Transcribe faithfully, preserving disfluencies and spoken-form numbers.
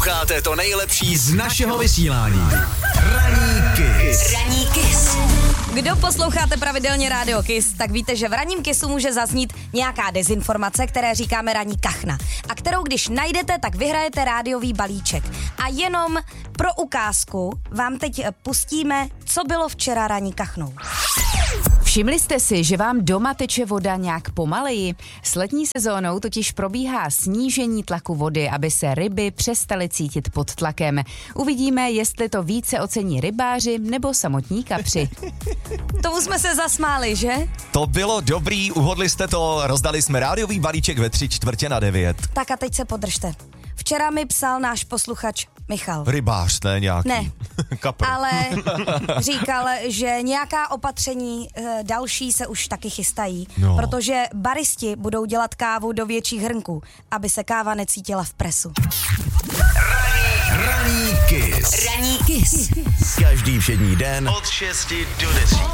Posloucháte to nejlepší z našeho vysílání. Ranní Kiss. Ranní Kiss. Kdo posloucháte pravidelně Rádio Kiss, tak víte, že v Ranním Kissu může zaznít nějaká dezinformace, které říkáme ranní kachna. A kterou když najdete, tak vyhrajete rádiový balíček. A jenom pro ukázku vám teď pustíme, co bylo včera ranní kachnou. Všimli jste si, že vám doma teče voda nějak pomaleji? S letní sezónou totiž probíhá snížení tlaku vody, aby se ryby přestaly cítit pod tlakem. Uvidíme, jestli to více ocení rybáři nebo samotní kapři. Tomu jsme se zasmáli, že? To bylo dobrý, uhodli jste to, rozdali jsme rádiový balíček ve tři čtvrtě na devět. Tak a teď se podržte. Včera mi psal náš posluchač Michal. Rybář, ne nějaký. Ne, Kapr. ale říkal, že nějaká opatření e, další se už taky chystají, No. protože baristi budou dělat kávu do větších hrnků, aby se káva necítila v presu. Ranní Kiss. Ranní Kiss. Každý všední den od šesti do deseti.